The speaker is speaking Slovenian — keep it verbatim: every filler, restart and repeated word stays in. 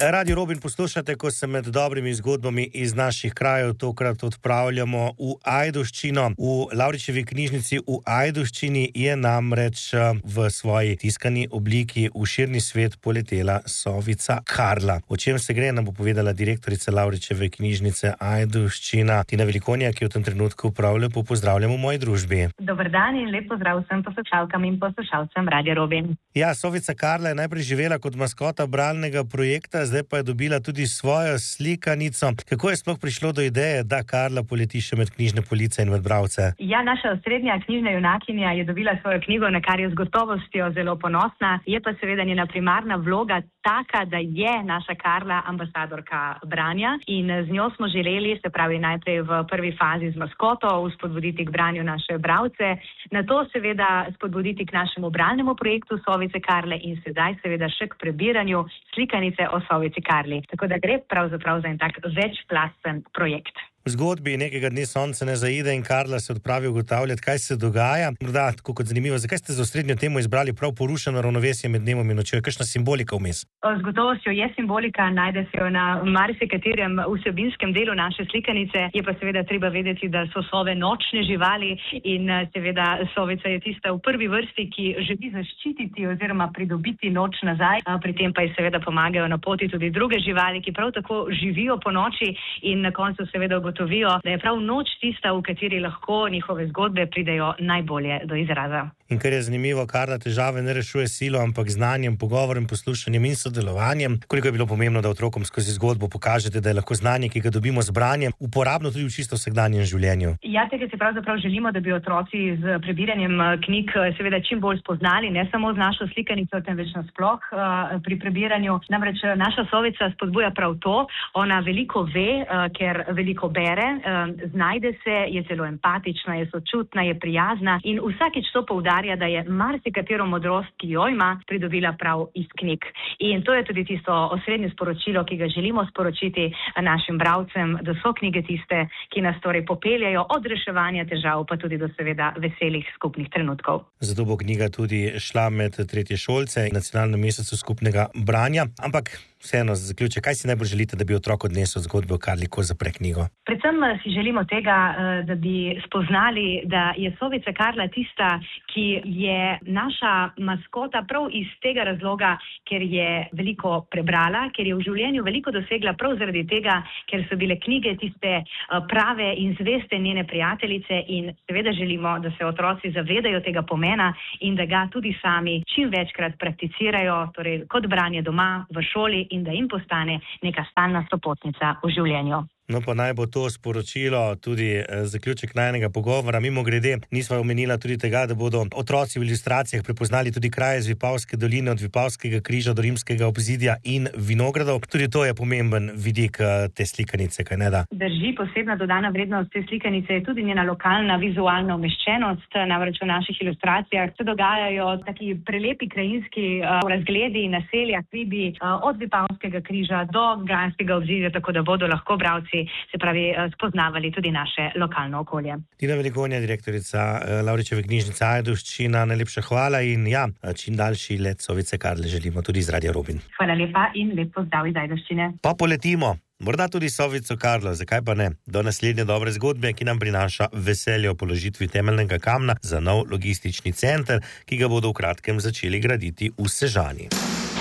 Radio Robin poslušate, ko se med dobrimi zgodbami iz naših krajev tokrat odpravljamo v Ajdovščino. V Lavričevi knjižnici v Ajdovščini je namreč v svoji tiskani obliki v širni svet poletela sovica Karla. O čem se gre, nam bo povedala direktorica Lavričeve knjižnice Ajdovščina Tina Velikonja, ki v tem trenutku prav lepo pozdravljam v moji družbi. Dober dan in lep pozdrav vsem poslušalkam in poslušalcem Radio Robin. Ja, sovica Karla je najprej živela kot maskota bralnega projekta, zdaj pa je dobila tudi svojo slikanico. Kako je sploh prišlo do ideje, da Karla poleti še med knjižne police in med bralce? Ja, naša osrednja knjižna junakinja je dobila svojo knjigo, na kar je z gotovostjo zelo ponosna. Je pa seveda njena primarna vloga taka, da je naša Karla ambasadorka branja in z njo smo želeli, se pravi najprej v prvi fazi z maskoto, spodbuditi k branju naše bralce, nato seveda spodbuditi k našemu bralnemu projektu sovice Karle in sedaj seveda še k prebiranju slikanice o sovici Karli. Tako da gre pravzaprav za en tak večplasten projekt. V zgodbi nekega dne sonce ne zaide in Karla se odpravi ugotavljati, kaj se dogaja. Morda, tako kot zanimivo, zakaj ste za osrednjo temo izbrali prav porušeno ravnovesje med dnevom in nočjo? Je kakšna simbolika vmes? Z gotovostjo je simbolika, najde se jo na marsikaterem vsebinskem delu naše slikanice. Je pa seveda treba vedeti, da so sove nočne živali in seveda sovica je tista v prvi vrsti, ki želi zaščititi oziroma pridobiti noč nazaj. Pri tem pa ji seveda pomagajo na poti tudi druge živali, ki prav tako živijo po noči in na koncu seveda ugotovijo, da je prav noč tista, v kateri lahko njihove zgodbe pridejo najbolje do izraza. In kar je zanimivo, Karla težave ne rešuje silo, ampak znanjem, pogovorom, poslušanjem in sodelovanjem. Koliko je bilo pomembno, da otrokom skozi zgodbo pokažete, da je lahko znanje, ki ga dobimo z branjem, uporabno tudi v čisto vsakdanjem življenju? Ja, tega se pravzaprav želimo, da bi otroci z prebiranjem knjig seveda čim bolj spoznali, ne samo z našo slikanico, temveč nasploh pri prebiranju. Namreč naša sovica spodbuja prav to, ona veliko ve, ker veliko bere, znajde se, je zelo empatična, je sočutna, je prijazna in vsakič to poudarja, da je marsikatero modrost, ki jo ima, pridobila prav iz knjig. In to je tudi tisto osrednje sporočilo, ki ga želimo sporočiti našim bralcem, da so knjige tiste, ki nas torej popeljajo od reševanja težav, pa tudi do seveda veselih skupnih trenutkov. Zato bo knjiga tudi šla med tretje šolce in nacionalnem mesecu skupnega branja, ampak vseeno za zaključek, kaj si najbolj želite, da bi otrok odnesel zgodbe o Karli, ko zapre knjigo? Predvsem si želimo tega, da bi spoznali, da je sovica Karla tista, ki je naša maskota prav iz tega razloga, ker je veliko prebrala, ker je v življenju veliko dosegla prav zaradi tega, ker so bile knjige tiste prave in zveste njene prijateljice in seveda želimo, da se otroci zavedajo tega pomena in da ga tudi sami čim večkrat prakticirajo, torej kot branje doma, v šoli, in da jim postane neka stalna sopotnica v življenju. No pa naj bo to sporočilo tudi zaključek najnega pogovora. Mimo grede, nisva omenila tudi tega, da bodo otroci v ilustracijah prepoznali tudi kraje z Vipavske doline, od Vipavskega križa do rimskega obzidja in vinogradov. Tudi to je pomemben vidik te slikanice, kaj ne da? Drži, posebna dodana vrednost te slikanice je tudi njena lokalna vizualna umeščenost. Namreč v naših ilustracijah se dogajajo taki prelepi krajinski razgledi naselja, hribi od Vipavskega križa do Granskega obzidja, tako da bodo lahko bralci se pravi spoznavali tudi naše lokalno okolje. Tina Velikonja, direktorica Lavričeve knjižnice Ajdovščina, najlepša hvala in ja, čim daljši let sovice Karle želimo tudi iz Radia Robin. Hvala lepa in lep pozdrav iz Ajdovščine. Pa poletimo, morda tudi sovico Karlo, zakaj pa ne? Do naslednje dobre zgodbe, ki nam prinaša veselje o položitvi temeljnega kamna za nov logistični center, ki ga bodo v kratkem začeli graditi v Sežani.